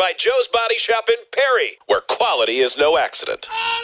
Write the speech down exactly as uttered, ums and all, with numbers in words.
by Joe's Body Shop in Perry, where quality is no accident.